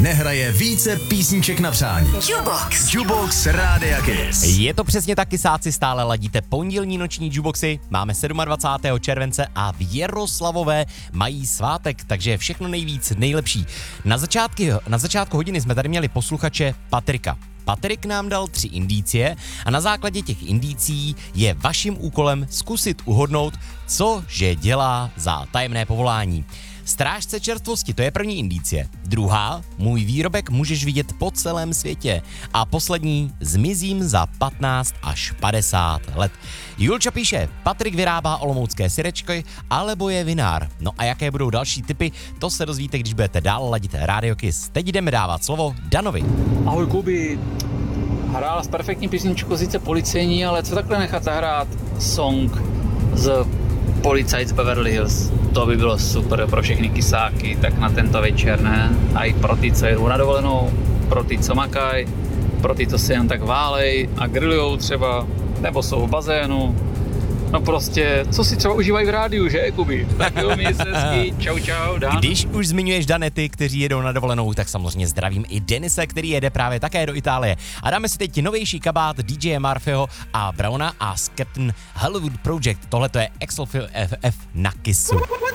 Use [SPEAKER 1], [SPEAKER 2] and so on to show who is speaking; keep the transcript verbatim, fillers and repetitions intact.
[SPEAKER 1] nehraje více písniček na přání.
[SPEAKER 2] Jukebox.
[SPEAKER 1] Jukebox Rádia Kiss.
[SPEAKER 3] Je to přesně tak, kysáci, stále ladíte pondělní noční jukeboxy. Máme dvacátého sedmého července a v Jaroslavové mají svátek, takže všechno nejvíc, nejlepší. Na, začátky, na začátku hodiny jsme tady měli posluchače Patrika. Patrik nám dal tři indicie a na základě těch indicí je vaším úkolem zkusit uhodnout, co že dělá za tajemné povolání. Strážce čerstvosti, to je první indicie. Druhá, můj výrobek můžeš vidět po celém světě. A poslední, zmizím za patnáct až padesát let. Julča píše, Patrik vyrábá olomoucké syrečky, alebo je vinár. No a jaké budou další tipy, to se dozvíte, když budete dál ladit Radio Kiss. Teď jdeme dávat slovo Danovi.
[SPEAKER 4] Ahoj Kubi, hrál z perfektní písničku, sice policejní, ale co takhle nechat zahrát song z Policajt z Beverly Hills. To by bylo super pro všechny kysáky, tak na tento večer, ne? A i pro ty, co jedou na dovolenou, pro ty, co makají, pro ty, co se jen tak válej a grillujou třeba, nebo jsou v bazénu. No prostě, co si třeba užívají v rádiu, že, Kubi? Tak jo, měj se hezky, čau, čau, Dan.
[SPEAKER 3] Když už zmiňuješ Danety, kteří jedou na dovolenou, tak samozřejmě zdravím i Denise, který jede právě také do Itálie. A dáme si teď novější kabát D J Murphyho a Browna a Captain Hollywood Project. Tohle to je Exofield F F na Kissu.